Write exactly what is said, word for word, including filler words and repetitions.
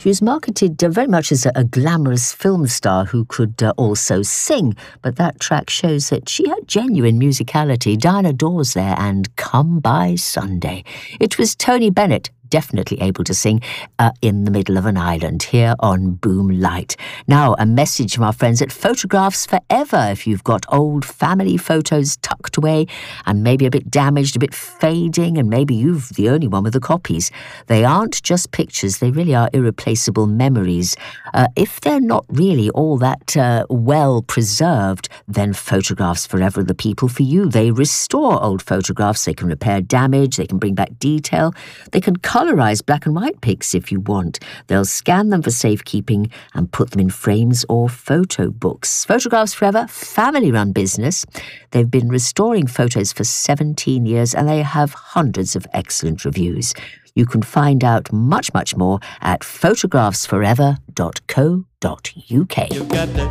She was marketed uh, very much as a, a glamorous film star who could uh, also sing, but that track shows that she had genuine musicality. Diana Dawes there and Come By Sunday. It was Tony Bennett, definitely able to sing uh, In the Middle of an Island here on Boom Light. Now, a message from our friends at Photographs Forever. If you've got old family photos tucked away and maybe a bit damaged, a bit fading, and maybe you're the only one with the copies, they aren't just pictures, they really are irreplaceable memories. Uh, if they're not really all that uh, well preserved, then Photographs Forever are the people for you. They restore old photographs, they can repair damage, they can bring back detail, they can colorize black and white pics if you want. They'll scan them for safekeeping and put them in frames or photo books. Photographs Forever, family-run business. They've been restoring photos for seventeen years and they have hundreds of excellent reviews. You can find out much, much more at photographs forever dot co dot uk.